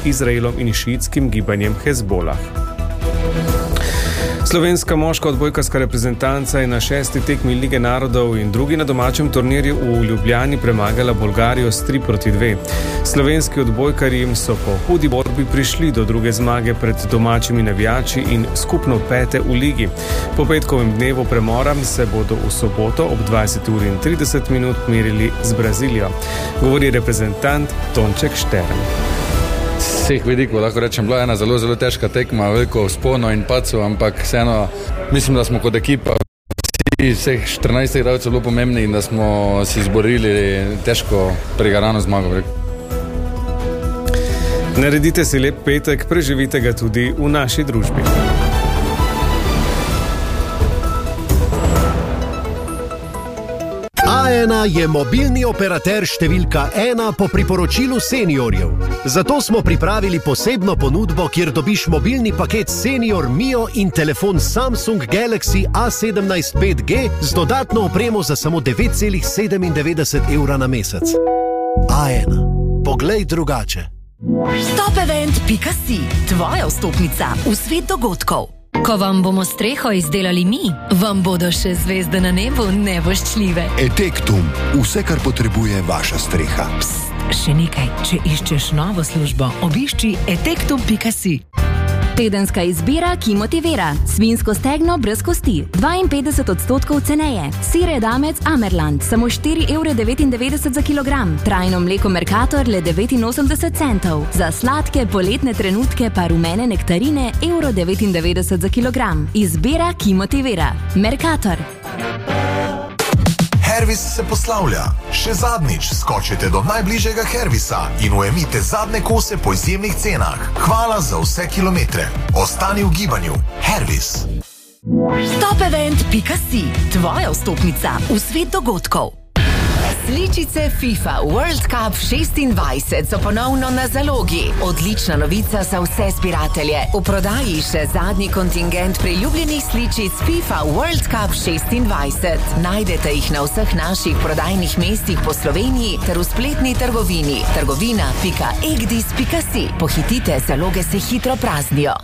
Izraelom in šiitskim gibanjem Hezbolah. Slovenska moška odbojkarska reprezentanca je na 6. tekmi Lige narodov in drugi na domačem turnirju v Ljubljani premagala Bolgarijo s 3-2. Slovenski odbojkarji so po hudi borbi prišli do druge zmage pred domačimi navijači in skupno 5. v ligi. Po petkovem dnevu premora se bodo v soboto ob 20:30 merili z Brazilijo. Govori reprezentant Tonček Štern. Vseh vidikov, lahko rečem, bila ena zelo, zelo težka tekma, veliko vzponov in padcev, ampak vseeno mislim, da smo kot ekipa vseh 14 igralcev bilo pomembni in da smo si izborili težko prigarano zmago. Naredite si lep petek, preživite ga tudi v naši družbi. A1 je mobilni operater številka 1 po priporočilu seniorjev. Zato smo pripravili posebno ponudbo, kjer dobiš mobilni paket Senior Mio in telefon Samsung Galaxy A17 5G z dodatno opremo za samo 9,97 evra na mesec. A1. Poglej drugače. Topevent.si, tvoja vstopnica v svet dogodkov. Ko vam bomo streho izdelali mi, vam bodo še zvezde na nebu nevoščljive. Etektum, vse, kar potrebuje vaša streha. Psst, še nekaj, če iščeš novo službo, obišči etektum.si. Tedenska izbira, ki motivira. Svinjsko stegno brez kosti, 52% ceneje. Sir edamec Amerland, samo 4,99 € za kilogram. Trajno mleko Mercator le 89 centov. Za sladke poletne trenutke pa rumene nektarine €1,99 za kilogram. Izbira, ki motivira. Mercator. Hervis se poslavlja. Še zadnjič skočite do najbližjega Hervisa in ujemite zadnje kose po izjemnih cenah. Hvala za vse kilometre. Ostani v gibanju. Hervis. Topevent.si, tvoja vstopnica v svet dogodkov. Sličice FIFA World Cup 26 so ponovno na zalogi. Odlična novica za vse zbiratelje. V prodaji še zadnji kontingent priljubljenih sličic FIFA World Cup 26. Najdete jih na vseh naših prodajnih mestih po Sloveniji ter v spletni trgovini trgovina.egdis.si. Pohitite, zaloge se hitro praznijo.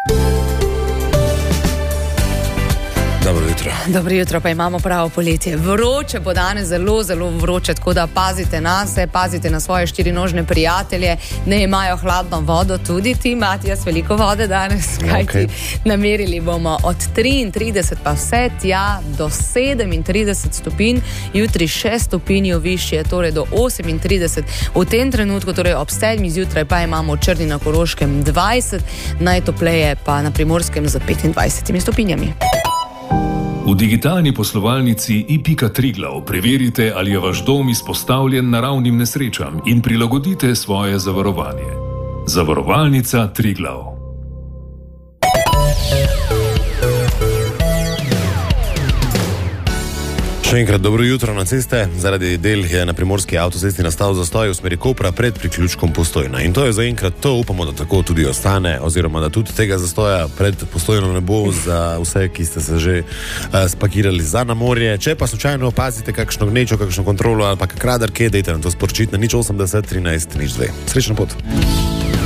Dobro jutro. Dobro jutro, pa imamo pravo poletje. Vroče bo danes, zelo, zelo vroče, tako da pazite na se, pazite na svoje štirinožne prijatelje, ne imajo hladno vodo, tudi ti, Matijas, veliko vode danes, kajti namerili bomo od 33 pa vse tja do 37 stopinj, jutri 6 stopinj višje, torej do 38. V tem trenutku, torej ob 7 zjutraj pa imamo v Črni na Koroškem 20, najtopleje pa na Primorskem z 25 stopinjami. V digitalni poslovalnici i.triglav preverite, ali je vaš dom izpostavljen naravnim nesrečam in prilagodite svoje zavarovanje. Zavarovalnica Triglav. Še enkrat dobro jutro na ceste. Zaradi del je na primorski avtocesti nastal zastoj v smeri Kopra pred priključkom Postojna. In to je zaenkrat to, upamo, da tako tudi ostane, oziroma da tudi tega zastoja pred Postojno ne bo za vse, ki ste se že spakirali za na morje. Če pa slučajno opazite kakšno gnečo, kakšno kontrolo ali pa kak radar, kje dejte na to sporočiti na 080 13 02. Srečno pot.